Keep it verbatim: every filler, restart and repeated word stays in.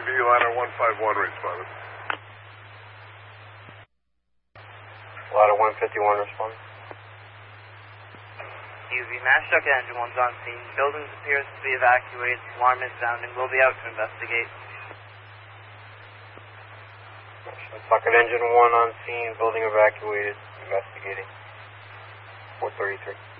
V, ladder one five one responded. Ladder one fifty-one responded. U V, mass shock engine one's on scene. Buildings appears to be evacuated. Alarm is sounding. We'll be out to investigate. Socket engine one on scene. Building evacuated. Investigating. four thirty-three.